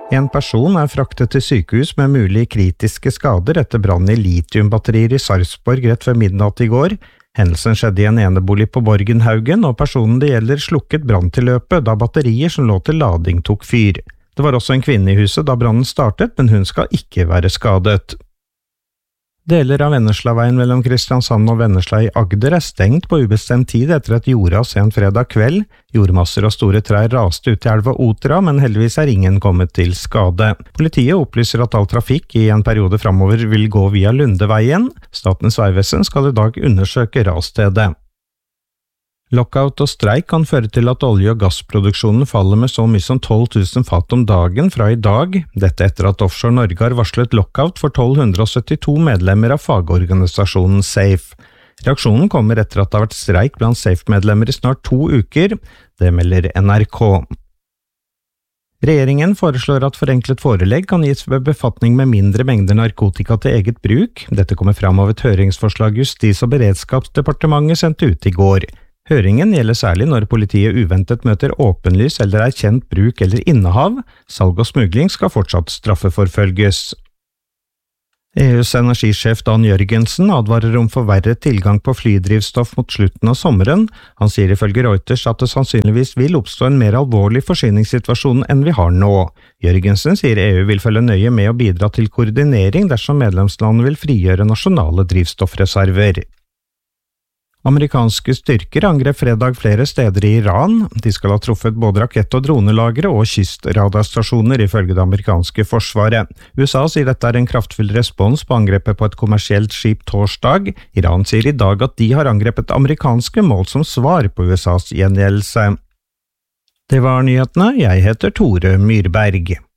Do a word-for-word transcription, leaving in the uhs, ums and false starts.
En person er fraktet til sykehus med mulig kritiske skader etter brann i litiumbatterier i Sarpsborg rett ved midnatt i går. Hendelsen skjedde i en enebolig på Borgenhaugen, og personen det gjelder slukket branntilløpet da batterier som lå til lading tok fyr. Det var også en kvinne i huset da brannen startet, men hun skal ikke være skadet. Deler av Venneslaveien mellom Kristiansand og Vennesla i Agder er stengt på ubestemt tid etter et jordras en fredag kveld. Jordmasser og store trær raste ut i elva Otra, men heldigvis er ingen kommet til skade. Politiet opplyser at all trafikk i en periode fremover vil gå via Lundeveien. Statens vegvesen skal i dag undersøke rasstedet. Lockout og streik kan føre til at olje- og gassproduksjonen faller med så mye som tolv tusen fat om dagen fra i dag, dette etter at Offshore Norge har varslet lockout for tolv hundre syttito medlemmer av fagorganisasjonen SAFE. Reaksjonen kommer etter at det har vært streik blant SAFE-medlemmer i snart to uker, det melder N R K. Regjeringen foreslår at forenklet forelegg kan gis ved befatning med mindre mengder narkotika til eget bruk. Dette kommer fram av et høringsforslag Justis- og beredskapsdepartementet sendte ut i går. Høringen gjelder særlig når politiet uventet møter åpenlys eller erkjent bruk eller innehav. Salg og smugling skal fortsatt straffeforfølges. E U's energisjef Dan Jørgensen advarer om forverret tilgang på flydrivstoff mot slutten av sommeren. Han sier ifølge Reuters at det sannsynligvis vil oppstå en mer alvorlig forsyningssituasjon enn vi har nå. Jørgensen sier E U vil følge nøye med å bidra til koordinering dersom medlemslandene vil frigjøre nasjonale drivstoffreserver. Amerikanske styrker angrep fredag flere steder i Iran. De skal ha truffet både rakett- og dronelagre og kystradarstasjoner ifølge det amerikanske forsvaret. U S A sier dette er en kraftfull respons på angrepet på et kommersielt skip torsdag. Iran sier i dag at de har angrepet amerikanske mål som svar på U S As gjengjeldelse. Det var nyhetene. Jeg heter Tore Myrberg.